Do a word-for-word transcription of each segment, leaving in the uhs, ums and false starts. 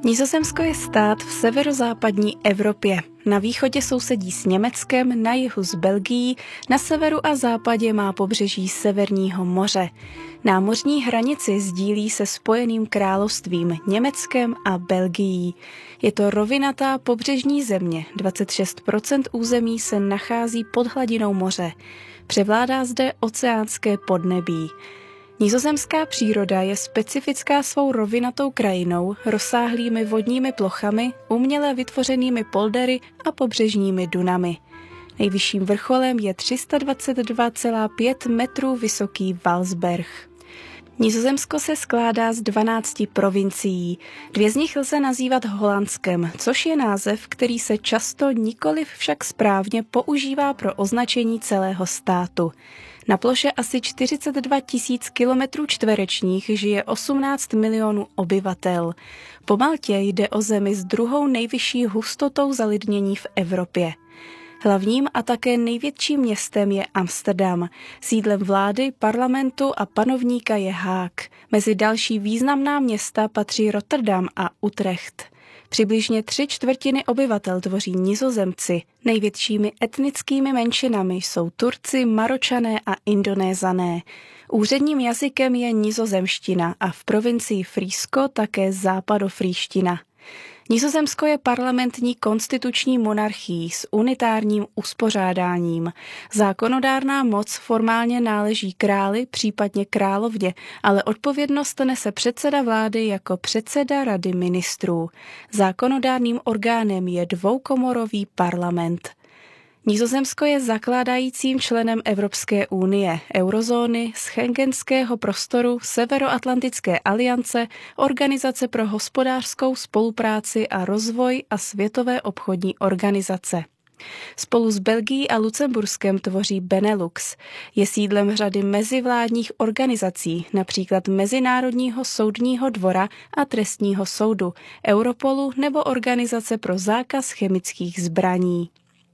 Nizozemsko je stát v severozápadní Evropě. Na východě sousedí s Německem, na jihu s Belgií, na severu a západě má pobřeží Severního moře. Námořní hranici sdílí se Spojeným královstvím, Německem a Belgií. Je to rovinatá pobřežní země, dvacet šest procent území se nachází pod hladinou moře. Převládá zde oceánské podnebí. Nizozemská příroda je specifická svou rovinatou krajinou, rozsáhlými vodními plochami, uměle vytvořenými poldery a pobřežními dunami. Nejvyšším vrcholem je tři sta dvacet dva celá pět metrů vysoký Valsberg. Nizozemsko se skládá z dvanácti provincií. Dvě z nich lze nazývat Holandskem, což je název, který se často, nikoliv však správně, používá pro označení celého státu. Na ploše asi čtyřicet dva tisíc kilometrů čtverečních žije osmnáct milionů obyvatel. Po Maltě jde o zemi s druhou nejvyšší hustotou zalidnění v Evropě. Hlavním a také největším městem je Amsterdam. Sídlem vlády, parlamentu a panovníka je Haag. Mezi další významná města patří Rotterdam a Utrecht. Přibližně tři čtvrtiny obyvatel tvoří Nizozemci. Největšími etnickými menšinami jsou Turci, Maročané a Indonézané. Úředním jazykem je nizozemština a v provincii Frýsko také západofrýština. Nizozemsko je parlamentní konstituční monarchií s unitárním uspořádáním. Zákonodárná moc formálně náleží králi, případně královně, ale odpovědnost nese předseda vlády jako předseda rady ministrů. Zákonodárným orgánem je dvoukomorový parlament. Nizozemsko je zakládajícím členem Evropské unie, eurozóny, schengenského prostoru, Severoatlantické aliance, Organizace pro hospodářskou spolupráci a rozvoj a Světové obchodní organizace. Spolu s Belgií a Lucemburskem tvoří Benelux. Je sídlem řady mezivládních organizací, například Mezinárodního soudního dvora a trestního soudu, Europolu nebo Organizace pro zákaz chemických zbraní.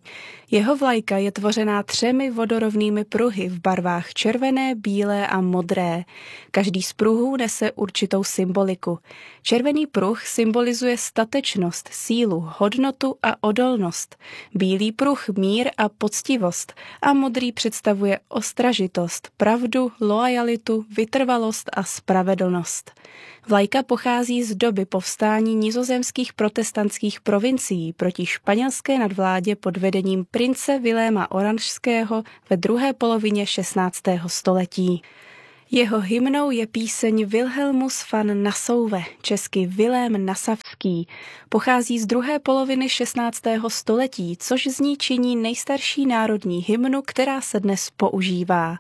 Jeho vlajka je tvořená třemi vodorovnými pruhy v barvách červené, bílé a modré. Každý z pruhů nese určitou symboliku. Červený pruh symbolizuje statečnost, sílu, hodnotu a odolnost. Bílý pruh mír a poctivost a modrý představuje ostražitost, pravdu, loajalitu, vytrvalost a spravedlnost. Vlajka pochází z doby povstání nizozemských protestantských provincií proti španělské nadvládě pod vedením prince Viléma Oranžského ve druhé polovině šestnáctého století. Jeho hymnou je píseň Wilhelmus van Nassauve, česky Vilém Nasavský. Pochází z druhé poloviny šestnáctého století, což z ní činí nejstarší národní hymnu, která se dnes používá.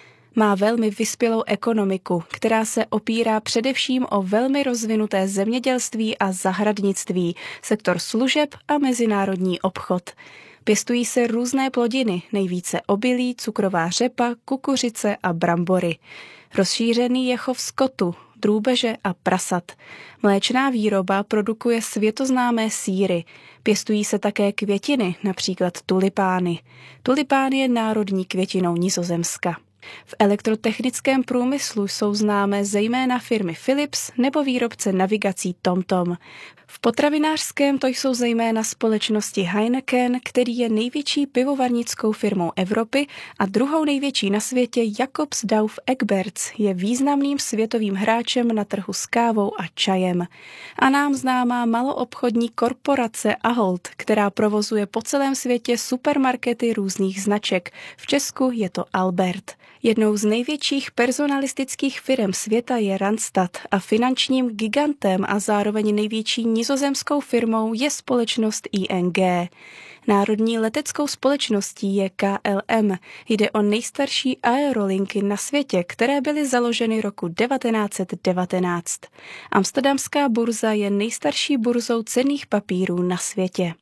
Má velmi vyspělou ekonomiku, která se opírá především o velmi rozvinuté zemědělství a zahradnictví, sektor služeb a mezinárodní obchod. Pěstují se různé plodiny, nejvíce obilí, cukrová řepa, kukuřice a brambory. Rozšířený je chov skotu, drůbeže a prasat. Mléčná výroba produkuje světoznámé sýry. Pěstují se také květiny, například tulipány. Tulipán je národní květinou Nizozemska. V elektrotechnickém průmyslu jsou známé zejména firmy Philips nebo výrobce navigací TomTom. V potravinářském to jsou zejména společnosti Heineken, který je největší pivovarnickou firmou Evropy, a druhou největší na světě Jacobs Douwe Egberts je významným světovým hráčem na trhu s kávou a čajem. A nám známá maloobchodní korporace Ahold, která provozuje po celém světě supermarkety různých značek. V Česku je to Albert. Jednou z největších personalistických firem světa je Randstad a finančním gigantem a zároveň největší nizozemskou firmou je společnost I N G. Národní leteckou společností je K L M. Jde o nejstarší aerolinky na světě, které byly založeny roku devatenáct set devatenáct. Amsterdamská burza je nejstarší burzou cenných papírů na světě.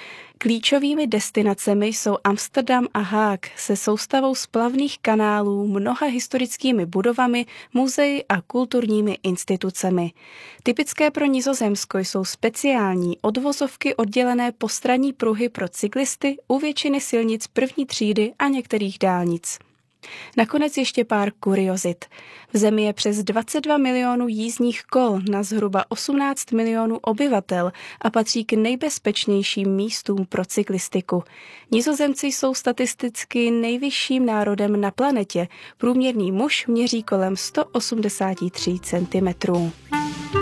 Klíčovými destinacemi jsou Amsterdam a Haag se soustavou splavných kanálů, mnoha historickými budovami, muzeji a kulturními institucemi. Typické pro Nizozemsko jsou speciální odvozovky oddělené postranní pruhy pro cyklisty u většiny silnic první třídy a některých dálnic. Nakonec ještě pár kuriozit. V zemi je přes dvacet dva milionů jízdních kol na zhruba osmnáct milionů obyvatel a patří k nejbezpečnějším místům pro cyklistiku. Nizozemci jsou statisticky nejvyšším národem na planetě. Průměrný muž měří kolem sto osmdesát tři centimetrů.